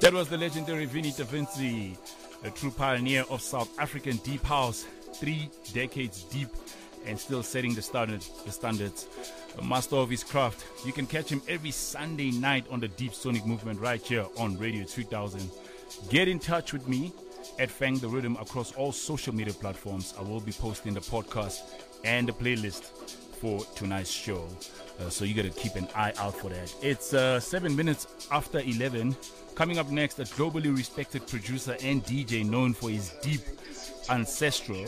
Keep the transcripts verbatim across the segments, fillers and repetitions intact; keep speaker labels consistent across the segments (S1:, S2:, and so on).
S1: That was the legendary Vinnie Da Vinci, a true pioneer of South African deep house, three decades deep and still setting the standard, the standards. A master of his craft. You can catch him every Sunday night on the Deep Sonic Movement right here on Radio three thousand. Get in touch with me at Fang the Rhythm across all social media platforms. I will be posting the podcast and the playlist for tonight's show. Uh, so you got to keep an eye out for that. It's uh, seven minutes after eleven. Coming up next, a globally respected producer and D J known for his deep, ancestral,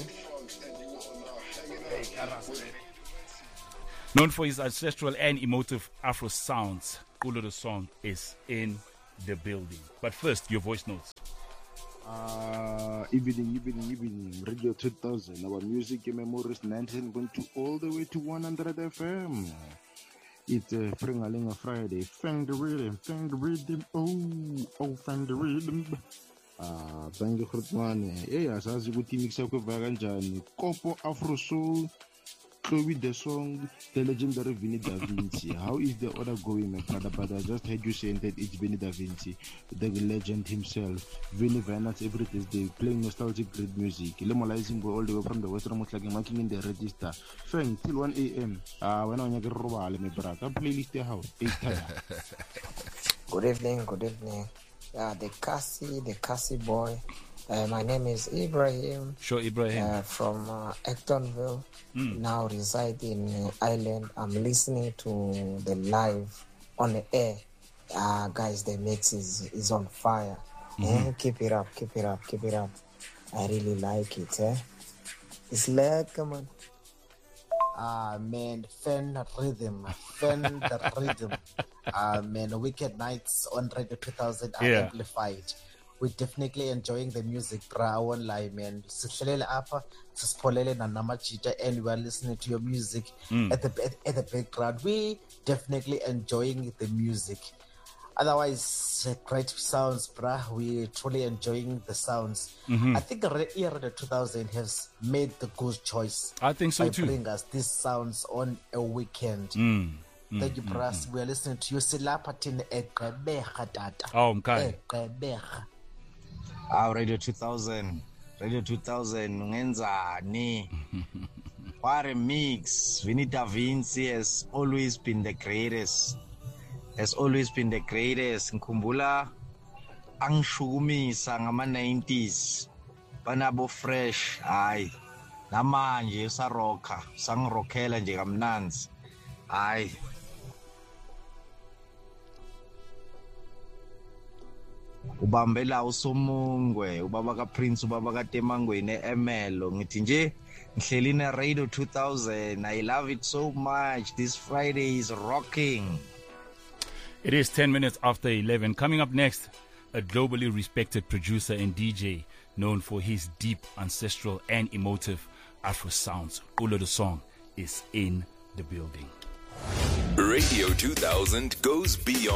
S1: known for his ancestral and emotive Afro sounds. Ulo the Song is in the building. But first, your voice notes.
S2: Uh, evening, evening, evening. Radio two thousand. Our music memories nineteen point two all the way to one hundred F M. It's a uh, Fringalinga Friday. Fang the rhythm, fang the rhythm. Oh, oh, fang the rhythm. Ah, thank you, Khutmane. Yeah, as you go to mix up with Vaganjani. Kopo Afro Soul. With the song, the legendary Vinnie Da Vinci. How is the order going, my brother? But I just heard you saying that it's Vinnie Da Vinci, the legend himself. Vinnie Vinance every Thursday playing nostalgic great music. Lemolizing all the way from the Western Mutlaki, marking in the register. Fang till one a.m. Ah, when I get Robal, my brother, playlist the house. Eight time.
S3: Good evening, good evening. Uh, the Cassie, the Cassie boy. Uh, my name is Ibrahim.
S1: Sure, Ibrahim.
S3: Uh, from uh, Actonville. Mm. Now reside in uh, Ireland. I'm listening to the live on the air. Uh, guys, the mix is, is on fire. Mm-hmm. Eh? Keep it up, keep it up, keep it up. I really like it. Eh? It's like, come on. Ah, man, fan rhythm, fan the rhythm. Ah, man, Wicked Nights on Radio two thousand are yeah. amplified. We're definitely enjoying the music, bra. I won't lie, man. Sishlele apa, sispolele na namachita, and we are listening to your music mm. at the at, at the background. We definitely enjoying the music. Otherwise, great sounds, bra. We're truly enjoying the sounds. Mm-hmm. I think Radio two thousand has made the good choice.
S1: I think so
S3: by
S1: too.
S3: Bringing us these sounds on a weekend.
S1: Mm.
S3: Thank you, Brass. Mm. We are listening to you. Silapatin Ekebeha Tata.
S1: Oh, okay.
S3: Ekebeha.
S4: Ah, Radio two thousand. Radio two thousand. Ngenzani. What a mix. Vinnie Da Vinci has always been the greatest. Has always been the greatest. Ngikumbula angishukumisa ngama nineties. Banabo fresh. Hayi. Namanje usaroka. Sangirokhela nje kamnanzi. Hayi. Ubambela usomungwe ubaba ka Prince ubaba ka Temangweni eMelo ngithi nje ngihleli ne Radio two thousand. I love it so much. This Friday is rocking.
S1: It is ten minutes after eleven. Coming up next, a globally respected producer and D J known for his deep, ancestral and emotive Afro sounds. Ulo the Song is in the building.
S5: Radio two thousand goes beyond